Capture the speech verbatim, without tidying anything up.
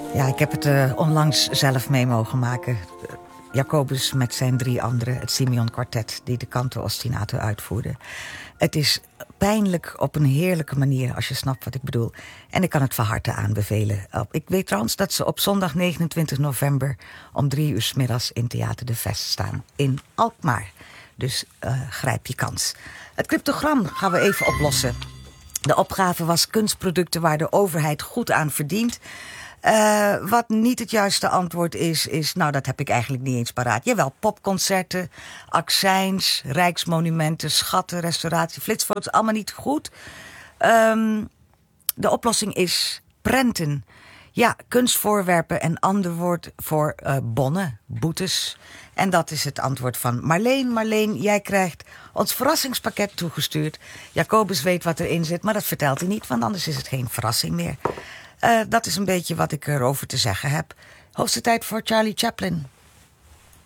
Ja, ik heb het uh, onlangs zelf mee mogen maken. Jacobus met zijn drie anderen, het Simeon Quartet, die de canto ostinato uitvoerde. Het is pijnlijk op een heerlijke manier, als je snapt wat ik bedoel. En ik kan het van harte aanbevelen. Ik weet trouwens dat ze op zondag negenentwintig november... om drie uur 's middags in Theater de Vest staan. In Alkmaar. Dus uh, grijp je kans. Het cryptogram gaan we even oplossen. De opgave was kunstproducten waar de overheid goed aan verdient. Uh, wat niet het juiste antwoord is, is... nou, dat heb ik eigenlijk niet eens paraat. Jawel, popconcerten, accijns, rijksmonumenten, schatten, restauratie, flitsfoto's, allemaal niet goed. Um, de oplossing is prenten. Ja, kunstvoorwerpen en ander woord voor uh, bonnen, boetes. En dat is het antwoord van Marleen. Marleen, jij krijgt ons verrassingspakket toegestuurd. Jacobus weet wat erin zit, maar dat vertelt hij niet, want anders is het geen verrassing meer. Uh, dat is een beetje wat ik erover te zeggen heb. Hoogste tijd voor Charlie Chaplin.